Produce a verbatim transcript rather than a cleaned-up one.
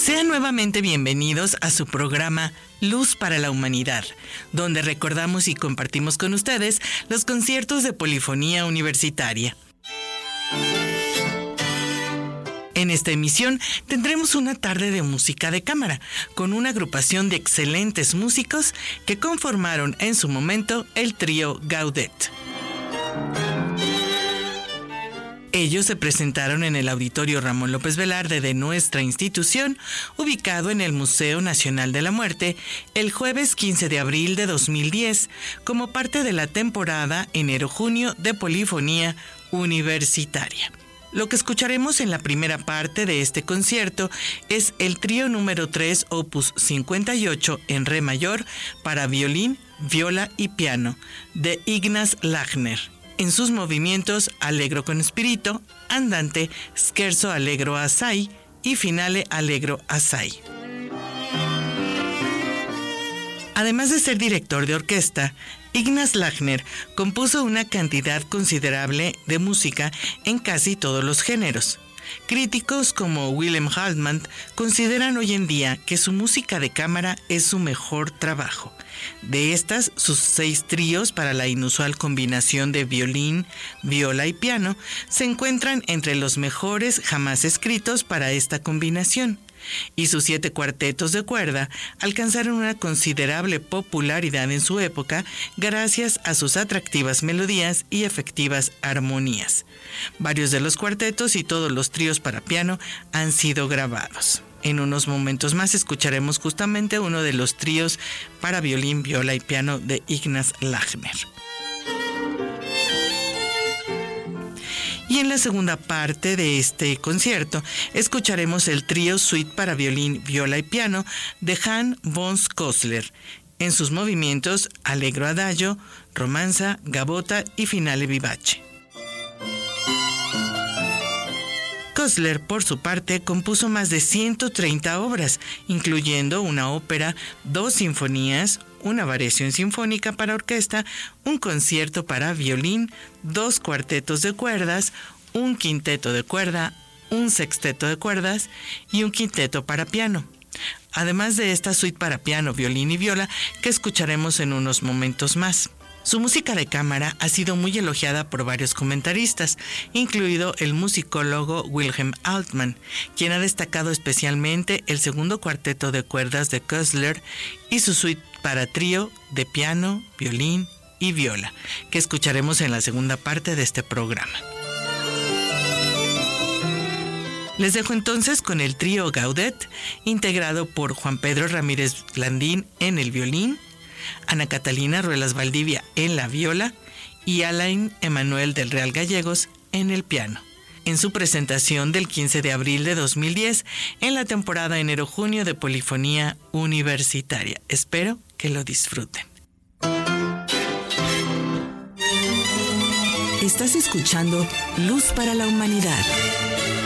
Sean nuevamente bienvenidos a su programa Luz para la Humanidad, donde recordamos y compartimos con ustedes los conciertos de polifonía universitaria. En esta emisión tendremos una tarde de música de cámara, con una agrupación de excelentes músicos que conformaron en su momento el trío Gaudet. Ellos se presentaron en el Auditorio Ramón López Velarde de nuestra institución, ubicado en el Museo Nacional de la Muerte, el jueves quince de abril de dos mil diez, como parte de la temporada enero-junio de polifonía universitaria. Lo que escucharemos en la primera parte de este concierto es el trío número tres, opus cincuenta y ocho en re mayor para violín, viola y piano, de Ignaz Lachner. En sus movimientos Allegro con spirito, Andante, Scherzo allegro assai y Finale allegro assai. Además de ser director de orquesta, Ignaz Lachner compuso una cantidad considerable de música en casi todos los géneros. Críticos como Wilhelm Haltman consideran hoy en día que su música de cámara es su mejor trabajo. De estas, sus seis tríos para la inusual combinación de violín, viola y piano se encuentran entre los mejores jamás escritos para esta combinación. Y sus siete cuartetos de cuerda alcanzaron una considerable popularidad en su época gracias a sus atractivas melodías y efectivas armonías. Varios de los cuartetos y todos los tríos para piano han sido grabados. En unos momentos más escucharemos justamente uno de los tríos para violín, viola y piano de Ignaz Lachner. Y en la segunda parte de este concierto escucharemos el trío Suite para violín, viola y piano de Hans von Kostler, en sus movimientos Allegro adagio, Romanza, Gavotta y Finale vivace. Kostler, por su parte, compuso más de ciento treinta obras, incluyendo una ópera, dos sinfonías, una variación sinfónica para orquesta, un concierto para violín, dos cuartetos de cuerdas, un quinteto de cuerda, un sexteto de cuerdas y un quinteto para piano. Además de esta suite para piano, violín y viola que escucharemos en unos momentos más. Su música de cámara ha sido muy elogiada por varios comentaristas, incluido el musicólogo Wilhelm Altmann, quien ha destacado especialmente el segundo cuarteto de cuerdas de Kostler y su suite para trío de piano, violín y viola, que escucharemos en la segunda parte de este programa. Les dejo entonces con el trío Gaudet, integrado por Juan Pedro Ramírez Landín en el violín, Ana Catalina Ruelas Valdivia en la viola y Alain Emanuel del Real Gallegos en el piano, en su presentación del quince de abril de dos mil diez en la temporada enero-junio de polifonía universitaria. Espero que lo disfruten. Estás escuchando Luz para la Humanidad.